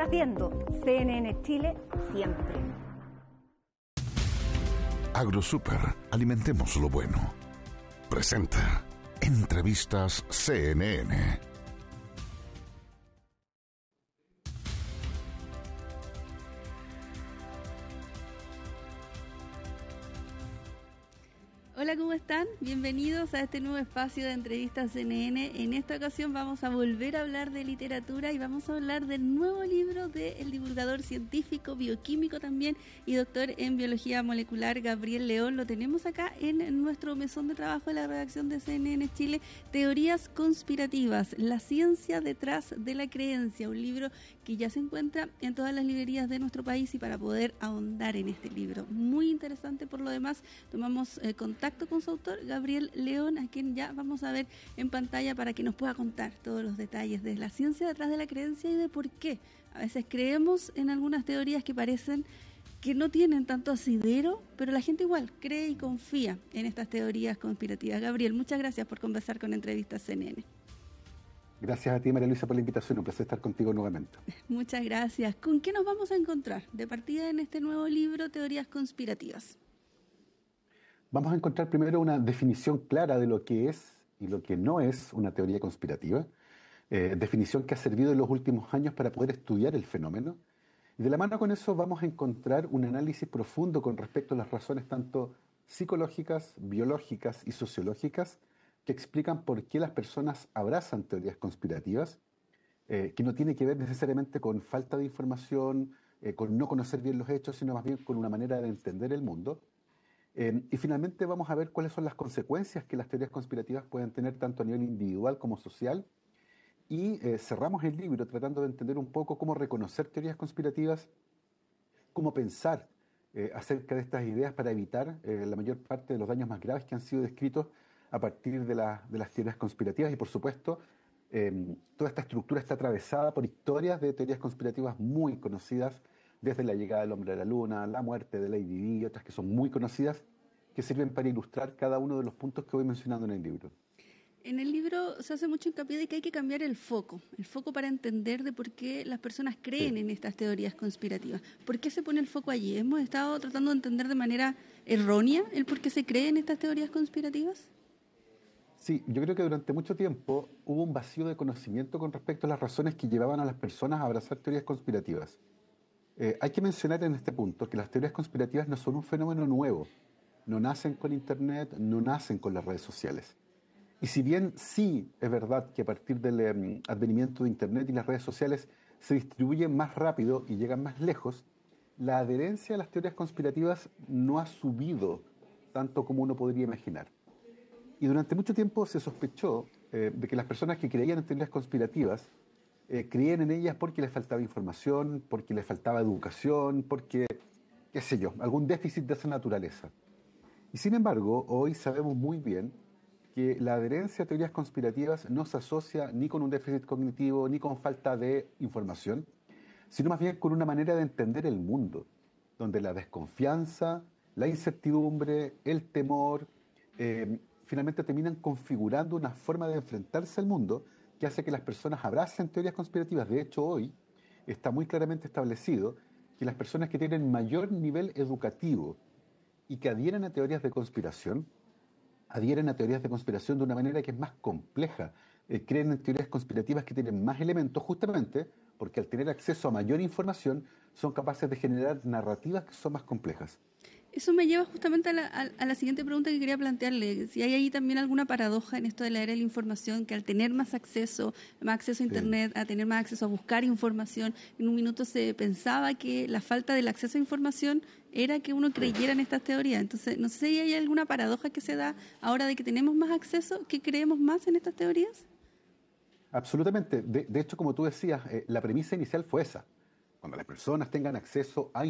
Estás viendo CNN Chile siempre. AgroSuper, alimentemos lo bueno. Presenta Entrevistas CNN. Hola, ¿cómo están? Bienvenidos a este nuevo espacio de Entrevistas CNN. En esta ocasión vamos a volver a hablar de literatura y vamos a hablar del nuevo libro del divulgador científico, bioquímico también y doctor en biología molecular Gabriel León. Lo tenemos acá en nuestro mesón de trabajo de la redacción de CNN Chile, Teorías conspirativas, la ciencia detrás de la creencia, un libro que ya se encuentra en todas las librerías de nuestro país. Y para poder ahondar en este libro, muy interesante por lo demás, tomamos contacto con su autor, Gabriel León, a quien ya vamos a ver en pantalla para que nos pueda contar todos los detalles de la ciencia detrás de la creencia y de por qué a veces creemos en algunas teorías que parecen que no tienen tanto asidero, pero la gente igual cree y confía en estas teorías conspirativas. Gabriel, muchas gracias por conversar con Entrevistas CNN. Gracias a ti, María Luisa, por la invitación. Un placer estar contigo nuevamente. Muchas gracias. ¿Con qué nos vamos a encontrar de partida en este nuevo libro, Teorías conspirativas? Vamos a encontrar primero una definición clara de lo que es y lo que no es una teoría conspirativa, definición que ha servido en los últimos años para poder estudiar el fenómeno. Y de la mano con eso vamos a encontrar un análisis profundo con respecto a las razones tanto psicológicas, biológicas y sociológicas que explican por qué las personas abrazan teorías conspirativas, que no tiene que ver necesariamente con falta de información, con no conocer bien los hechos, sino más bien con una manera de entender el mundo. Y finalmente vamos a ver cuáles son las consecuencias que las teorías conspirativas pueden tener tanto a nivel individual como social. Y cerramos el libro tratando de entender un poco cómo reconocer teorías conspirativas, cómo pensar acerca de estas ideas para evitar la mayor parte de los daños más graves que han sido descritos a partir de las teorías conspirativas. Y por supuesto, toda esta estructura está atravesada por historias de teorías conspirativas muy conocidas, desde la llegada del hombre a la luna, la muerte de Lady Di y otras que son muy conocidas, que sirven para ilustrar cada uno de los puntos que voy mencionando en el libro. En el libro se hace mucho hincapié de que hay que cambiar el foco para entender de por qué las personas creen en estas teorías conspirativas. ¿Por qué se pone el foco allí? ¿Hemos estado tratando de entender de manera errónea el por qué se cree en estas teorías conspirativas? Sí, yo creo que durante mucho tiempo hubo un vacío de conocimiento con respecto a las razones que llevaban a las personas a abrazar teorías conspirativas. Hay que mencionar en este punto que las teorías conspirativas no son un fenómeno nuevo, no nacen con Internet, no nacen con las redes sociales. Y si bien sí es verdad que a partir del advenimiento de Internet y las redes sociales se distribuyen más rápido y llegan más lejos, la adherencia a las teorías conspirativas no ha subido tanto como uno podría imaginar. Y durante mucho tiempo se sospechó de que las personas que creían en teorías conspirativas creían en ellas porque les faltaba información, porque les faltaba educación, porque, qué sé yo, algún déficit de esa naturaleza. Y sin embargo, hoy sabemos muy bien que la adherencia a teorías conspirativas no se asocia ni con un déficit cognitivo, ni con falta de información, sino más bien con una manera de entender el mundo, donde la desconfianza, la incertidumbre, el temor, finalmente terminan configurando una forma de enfrentarse al mundo que hace que las personas abracen teorías conspirativas. De hecho, hoy está muy claramente establecido que las personas que tienen mayor nivel educativo y que adhieren a teorías de conspiración, adhieren a teorías de conspiración de una manera que es más compleja. Creen en teorías conspirativas que tienen más elementos, justamente porque al tener acceso a mayor información son capaces de generar narrativas que son más complejas. Eso me lleva justamente a la siguiente pregunta que quería plantearle. Si hay ahí también alguna paradoja en esto de la era de la información, que al tener más acceso a Internet, a tener más acceso a buscar información, en un minuto se pensaba que la falta del acceso a información era que uno creyera en estas teorías. Entonces, no sé si hay alguna paradoja que se da ahora de que tenemos más acceso, que creemos más en estas teorías. Absolutamente. De hecho, como tú decías, la premisa inicial fue esa. Cuando las personas tengan acceso a